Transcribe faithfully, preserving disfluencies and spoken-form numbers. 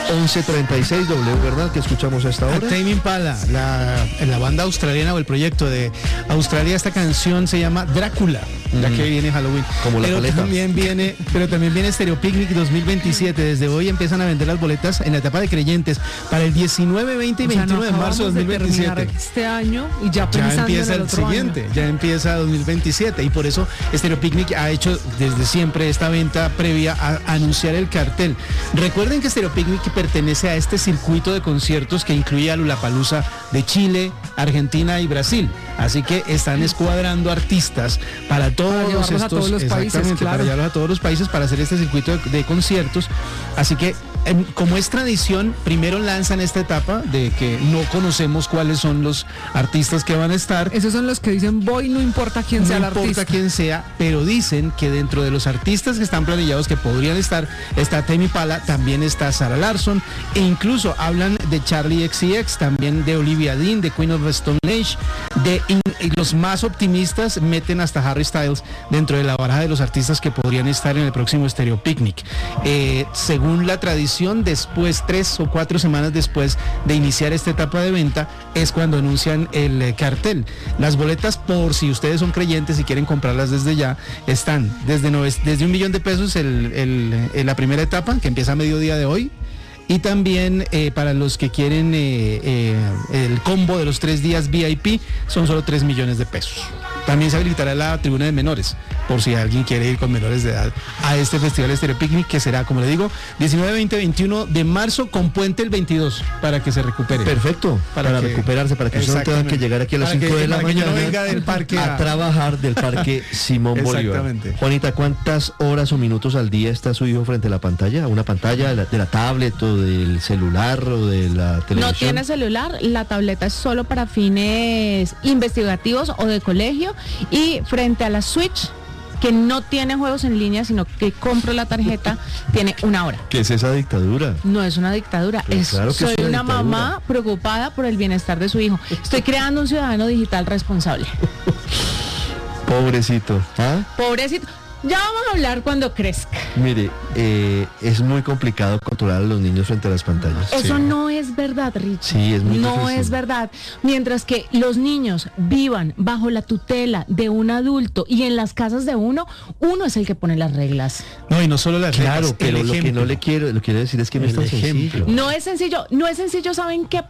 once treinta y seis, W, ¿verdad? Que escuchamos a esta hora. Tame Impala, la, la banda australiana o el proyecto de Australia. Esta canción se llama Drácula, mm. ya que viene Halloween. Como la pero paleta. también viene, pero también viene Stereo Picnic dos mil veintisiete. Desde hoy empiezan a vender las boletas en la etapa de creyentes para el diecinueve, veinte y veintinueve o sea, no de marzo de dos mil veintisiete. De este año y ya, ya empieza en el, el otro siguiente, año. ya empieza dos mil veintisiete, y por eso Stereo Picnic ha hecho desde siempre esta venta previa a anunciar el cartel. Recuerden que Stereo Picnic pertenece a este circuito de conciertos que incluye a Lollapalooza de Chile, Argentina y Brasil. Así que están escuadrando artistas para todos para estos, a todos los países, claro. para llevarlos a todos los países para hacer este circuito de, de conciertos. Así que como es tradición, primero lanzan esta etapa de que no conocemos cuáles son los artistas que van a estar. Esos son los que dicen voy, no importa quién sea el artista. No importa quién sea, pero dicen que dentro de los artistas que están planillados que podrían estar, está Tame Impala, también está Sarah Larsson, e incluso hablan de Charlie X C X, también de Olivia Dean, de Queen of the Stone Age, de in, los más optimistas meten hasta Harry Styles dentro de la baraja de los artistas que podrían estar en el próximo Stereo Picnic. Eh, según la tradición, después, tres o cuatro semanas después de iniciar esta etapa de venta, es cuando anuncian el eh, cartel. Las boletas, por si ustedes son creyentes y quieren comprarlas desde ya, están desde, nove, desde un millón de pesos el, el, el, la primera etapa, que empieza a mediodía de hoy. Y también eh, para los que quieren eh, eh, el combo de los tres días V I P, son solo tres millones de pesos. También se habilitará la tribuna de menores, por si alguien quiere ir con menores de edad a este festival Stereo Picnic, que será, como le digo, diecinueve, veinte, veintiuno de marzo, con puente el veintidós, para que se recupere. Perfecto, para, para que, recuperarse, para que usted no tenga que llegar aquí a las cinco de la mañana, que yo no venga del parque a, a trabajar del parque Simón Bolívar. Juanita, ¿cuántas horas o minutos al día está su hijo frente a la pantalla? ¿Una pantalla de la, de la tablet o del celular o de la televisión? No tiene celular, la tableta es solo para fines investigativos o de colegio, y frente a la Switch, que no tiene juegos en línea, sino que compro la tarjeta, tiene una hora. ¿Qué es esa dictadura? No es una dictadura, Pero es, claro que soy es una, una dictadura. mamá preocupada por el bienestar de su hijo. Estoy creando un ciudadano digital responsable. Pobrecito. ¿Ah? Pobrecito. Ya vamos a hablar cuando crezca. Mire, eh, es muy complicado controlar a los niños frente a las pantallas. Eso sí. no es verdad, Richie. Sí, es muy No difícil. es verdad. Mientras que los niños vivan bajo la tutela de un adulto y en las casas de uno, uno es el que pone las reglas. No, y no solo las Claro, reglas, pero el lo que ejemplo. no le quiero, lo quiero decir es que no El es tan ejemplo. sencillo. No es sencillo, no es sencillo, ¿saben qué